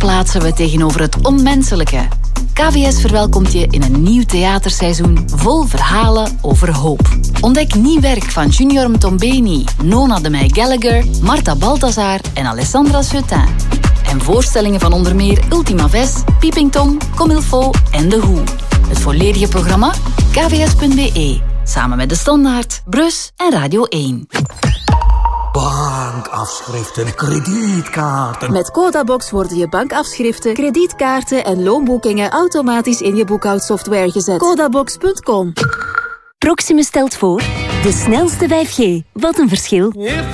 plaatsen we tegenover het onmenselijke. KVS verwelkomt je in een nieuw theaterseizoen vol verhalen over hoop. Ontdek nieuw werk van Junior Mtombeni, Nona de Meij Gallagher, Marta Balthazar en Alessandra Seutin. En voorstellingen van onder meer Ultima Ves, Peeping Tom, Comme il faut en The Who. Het volledige programma? kvs.be. Samen met De Standaard, Brus en Radio 1. Bankafschriften, kredietkaarten. Met Codabox worden je bankafschriften, kredietkaarten en loonboekingen automatisch in je boekhoudsoftware gezet. Codabox.com. Proximus stelt voor de snelste 5G. Wat een verschil.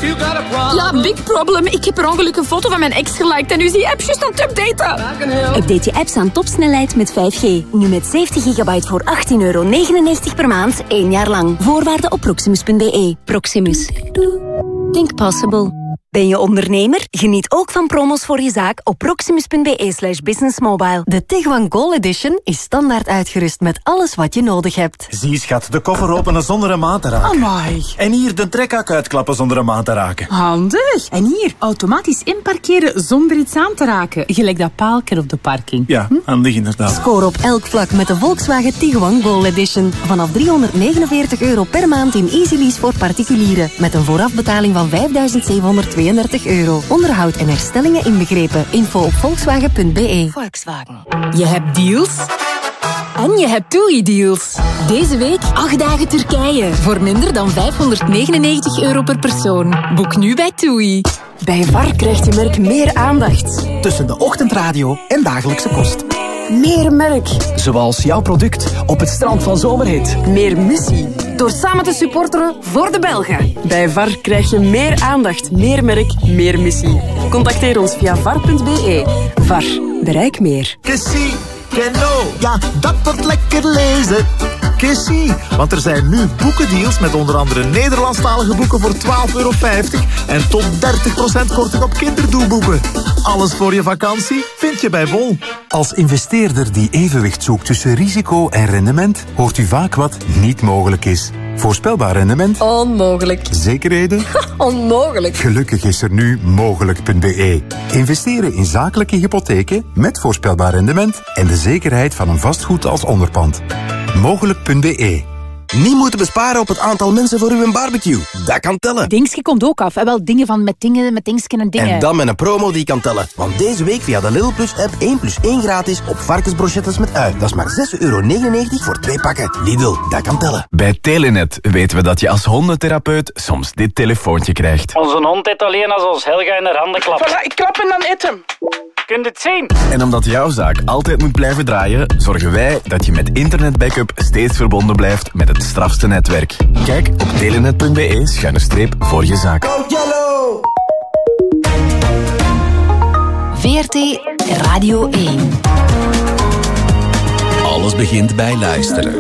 Ja, big problem. Ik heb per ongeluk een foto van mijn ex geliked en nu is die app juist aan het updaten. Update je apps aan topsnelheid met 5G. Nu met 70 gigabyte voor €18,99 per maand, 1 jaar lang. Voorwaarden op proximus.be. Proximus. Think possible. Ben je ondernemer? Geniet ook van promos voor je zaak op proximus.be/businessmobile. De Tiguan Gold Edition is standaard uitgerust met alles wat je nodig hebt. Zie schat, de koffer openen zonder een maat te raken. Amai. En hier de trekhak uitklappen zonder een maat te raken. Handig. En hier, automatisch inparkeren zonder iets aan te raken. Gelijk dat paalken op de parking. Ja, handig inderdaad. Score op elk vlak met de Volkswagen Tiguan Gold Edition. Vanaf €349 per maand in easy lease voor particulieren. Met een voorafbetaling van €5.732. Onderhoud en herstellingen inbegrepen. Info op volkswagen.be. Volkswagen. Je hebt deals en je hebt TUI-deals. Deze week 8 dagen Turkije voor minder dan €599 per persoon. Boek nu bij TUI. Bij VAR krijgt je merk meer aandacht. Tussen de ochtendradio en dagelijkse kost. Meer merk. Zoals jouw product op het strand van Zomerhit. Meer missie. Door samen te supporteren voor de Belgen. Bij VAR krijg je meer aandacht, meer merk, meer missie. Contacteer ons via var.be. VAR. Bereik meer. Kessie, Keno. Ja, dat wordt lekker lezen. Kessie, want er zijn nu boekendeals met onder andere Nederlandstalige boeken voor €12,50 en tot 30% korting op kinderdoelboeken. Alles voor je vakantie vind je bij Bol. Als investeerder die evenwicht zoekt tussen risico en rendement, hoort u vaak wat niet mogelijk is. Voorspelbaar rendement? Onmogelijk. Zekerheden? Onmogelijk. Gelukkig is er nu mogelijk.be. Investeren in zakelijke hypotheken met voorspelbaar rendement en de zekerheid van een vastgoed als onderpand. Mogelijk.be. Niet moeten besparen op het aantal mensen voor uw barbecue. Dat kan tellen. Dingsje komt ook af. En wel dingen van met dingsken en dingen. En dan met een promo die kan tellen. Want deze week via de Lidl Plus app 1+1 gratis op varkensbrochettes met ui. Dat is maar €6,99 voor 2 pakken. Lidl, dat kan tellen. Bij Telenet weten we dat je als hondentherapeut soms dit telefoontje krijgt. Onze hond eet alleen als ons Helga in haar handen klapt. Voilà, ik klap en dan eet hem. Kun je het zien? En omdat jouw zaak altijd moet blijven draaien, zorgen wij dat je met internetbackup steeds verbonden blijft met het strafste netwerk. Kijk op telenet.be/voor je zaak. Go Yellow! VRT Radio 1. Alles begint bij luisteren.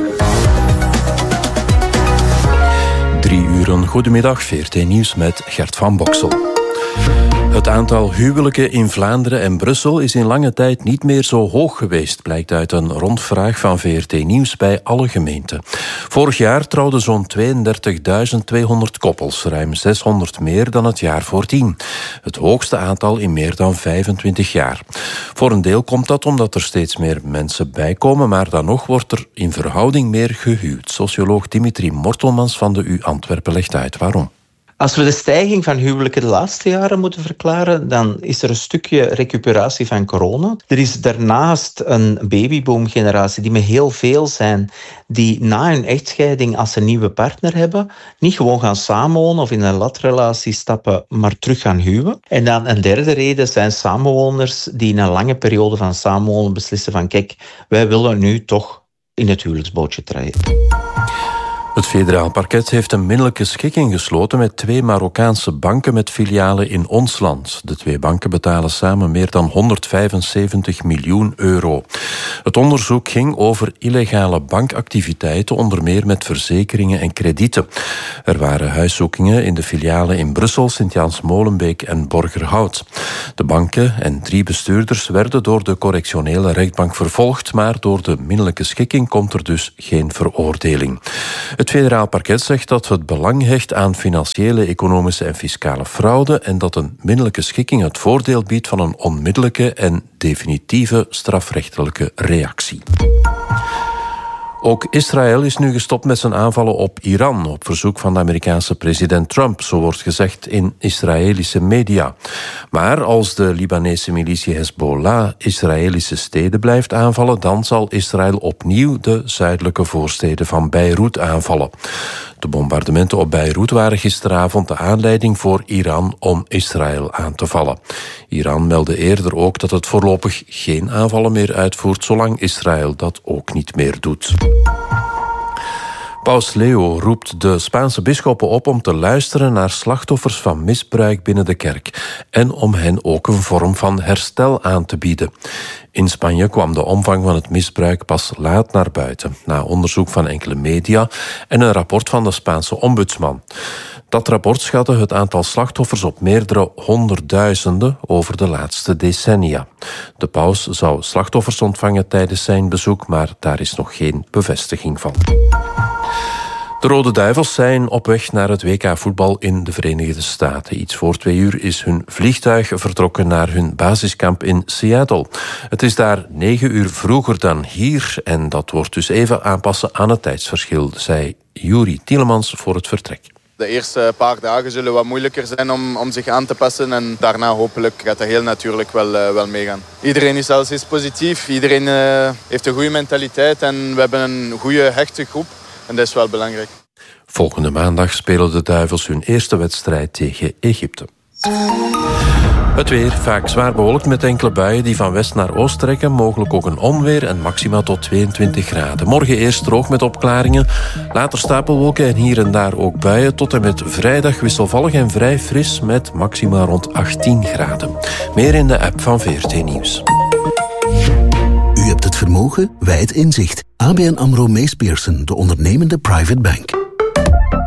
3 uur, goedemiddag, VRT Nieuws met Gert van Boksel. Het aantal huwelijken in Vlaanderen en Brussel is in lange tijd niet meer zo hoog geweest, blijkt uit een rondvraag van VRT Nieuws bij alle gemeenten. Vorig jaar trouwden zo'n 32.200 koppels, ruim 600 meer dan het jaar voordien. Het hoogste aantal in meer dan 25 jaar. Voor een deel komt dat omdat er steeds meer mensen bijkomen, maar dan nog wordt er in verhouding meer gehuwd. Socioloog Dimitri Mortelmans van de U Antwerpen legt uit waarom. Als we de stijging van huwelijken de laatste jaren moeten verklaren, dan is er een stukje recuperatie van corona. Er is daarnaast een babyboomgeneratie die met heel veel zijn, die na hun echtscheiding, als ze een nieuwe partner hebben, niet gewoon gaan samenwonen of in een latrelatie stappen, maar terug gaan huwen. En dan een derde reden zijn samenwoners die in een lange periode van samenwonen beslissen van kijk, wij willen nu toch in het huwelijksbootje treden. Het federaal parket heeft een minnelijke schikking gesloten met 2 Marokkaanse banken met filialen in ons land. De 2 banken betalen samen meer dan €175 miljoen. Het onderzoek ging over illegale bankactiviteiten, onder meer met verzekeringen en kredieten. Er waren huiszoekingen in de filialen in Brussel, Sint-Jans-Molenbeek en Borgerhout. De banken en 3 bestuurders werden door de correctionele rechtbank vervolgd, maar door de minnelijke schikking komt er dus geen veroordeling. Het federaal parket zegt dat het belang hecht aan financiële, economische en fiscale fraude en dat een middelijke schikking het voordeel biedt van een onmiddellijke en definitieve strafrechtelijke reactie. Ook Israël is nu gestopt met zijn aanvallen op Iran op verzoek van de Amerikaanse president Trump, zo wordt gezegd in Israëlische media. Maar als de Libanese militie Hezbollah Israëlische steden blijft aanvallen, dan zal Israël opnieuw de zuidelijke voorsteden van Beirut aanvallen. De bombardementen op Beirut waren gisteravond de aanleiding voor Iran om Israël aan te vallen. Iran meldde eerder ook dat het voorlopig geen aanvallen meer uitvoert, zolang Israël dat ook niet meer doet. Paus Leo roept de Spaanse bisschoppen op om te luisteren naar slachtoffers van misbruik binnen de kerk en om hen ook een vorm van herstel aan te bieden. In Spanje kwam de omvang van het misbruik pas laat naar buiten, na onderzoek van enkele media en een rapport van de Spaanse ombudsman. Dat rapport schatte het aantal slachtoffers op meerdere honderdduizenden over de laatste decennia. De paus zou slachtoffers ontvangen tijdens zijn bezoek, maar daar is nog geen bevestiging van. De Rode Duivels zijn op weg naar het WK voetbal in de Verenigde Staten. Iets voor 2 uur is hun vliegtuig vertrokken naar hun basiskamp in Seattle. Het is daar 9 uur vroeger dan hier en dat wordt dus even aanpassen aan het tijdsverschil, zei Juri Tielemans voor het vertrek. De eerste paar dagen zullen wat moeilijker zijn om zich aan te passen en daarna hopelijk gaat dat heel natuurlijk wel meegaan. Iedereen is positief, iedereen heeft een goede mentaliteit en we hebben een goede hechte groep en dat is wel belangrijk. Volgende maandag spelen de Duivels hun eerste wedstrijd tegen Egypte. Het weer, vaak zwaar bewolkt met enkele buien die van west naar oost trekken. Mogelijk ook een onweer en maxima tot 22 graden. Morgen eerst droog met opklaringen, later stapelwolken en hier en daar ook buien. Tot en met vrijdag wisselvallig en vrij fris met maxima rond 18 graden. Meer in de app van VRT Nieuws. U hebt het vermogen, wij het inzicht. ABN AMRO Mees Pierson, de ondernemende private bank.